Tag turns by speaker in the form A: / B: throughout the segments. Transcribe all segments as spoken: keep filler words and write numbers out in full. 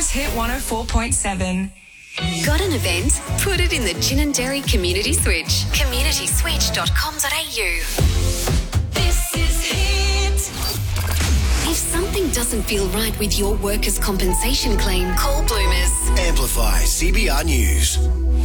A: Canberra's Hit one oh four point seven.
B: Got an event? Put it in the Gin and Dairy Community Switch. community switch dot com dot a u.
A: This is Hit.
B: If something doesn't feel right with your workers' compensation claim, call Bloomers.
C: Amplify C B R News.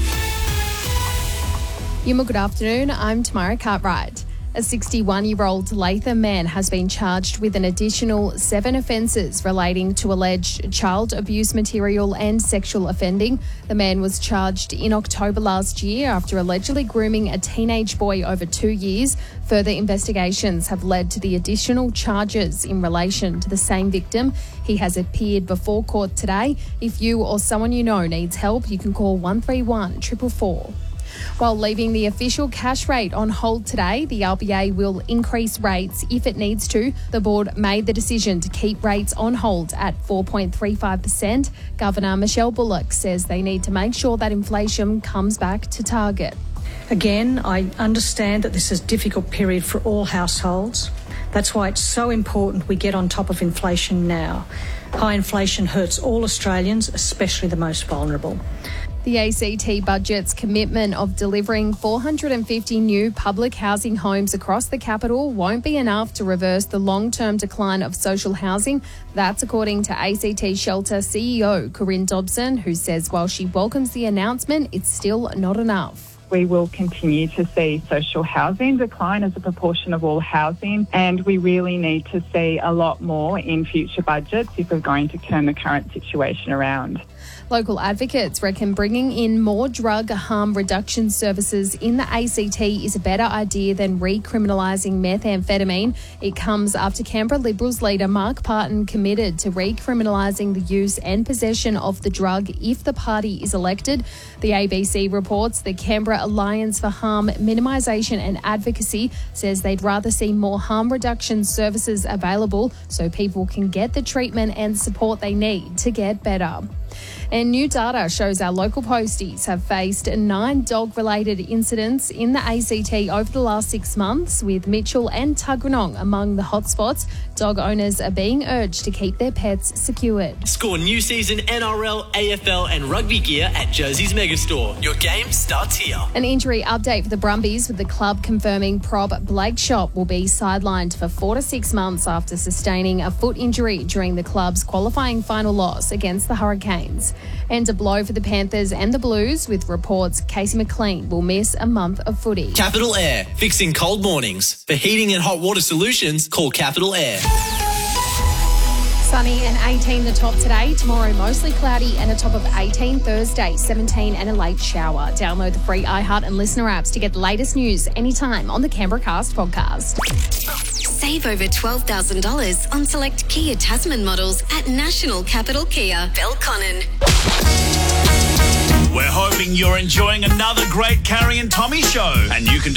D: Yuma, good afternoon. I'm Tamara Cartwright. A sixty-one-year-old Latham man has been charged with an additional seven offences relating to alleged child abuse material and sexual offending. The man was charged in October last year after allegedly grooming a teenage boy over two years. Further investigations have led to the additional charges in relation to the same victim. He has appeared before court today. If you or someone you know needs help, you can call one three one, four four four. While leaving the official cash rate on hold today, the R B A will increase rates if it needs to. The board made the decision to keep rates on hold at four point three five percent. Governor Michelle Bullock says they need to make sure that inflation comes back to target.
E: Again, I understand that this is a difficult period for all households. That's why it's so important we get on top of inflation now. High inflation hurts all Australians, especially the most vulnerable.
D: The A C T budget's commitment of delivering four hundred fifty new public housing homes across the capital won't be enough to reverse the long-term decline of social housing. That's according to A C T Shelter C E O Corinne Dobson, who says while she welcomes the announcement, it's still not enough.
F: We will continue to see social housing decline as a proportion of all housing, and we really need to see a lot more in future budgets if we're going to turn the current situation around.
D: Local advocates reckon bringing in more drug harm reduction services in the A C T is a better idea than recriminalising methamphetamine. It comes after Canberra Liberals leader Mark Parton committed to recriminalising the use and possession of the drug if the party is elected. The A B C reports the Canberra Alliance for Harm Minimisation and Advocacy says they'd rather see more harm reduction services available so people can get the treatment and support they need to get better. And new data shows our local posties have faced nine dog-related incidents in the A C T over the last six months, with Mitchell and Tuggeranong among the hotspots. Dog owners are being urged to keep their pets secured.
G: Score new season N R L, A F L and rugby gear at Josie's Megastore. Your game starts here.
D: An injury update for the Brumbies, with the club confirming prop Blake Shop will be sidelined for four to six months after sustaining a foot injury during the club's qualifying final loss against the Hurricanes. And a blow for the Panthers and the Blues, with reports Casey McLean will miss a month of footy.
G: Capital Air, fixing cold mornings. For heating and hot water solutions, call Capital Air.
D: Sunny and eighteen the top today. Tomorrow mostly cloudy and a top of eighteen. Thursday seventeen and a late shower. Download the free iHeart and Listener apps to get the latest news anytime on the Canberra Cast podcast.
B: Save over twelve thousand dollars on select Kia Tasman models at National Capital Kia, Belconnen.
H: We're hoping you're enjoying another great Carrie and Tommy show, and you can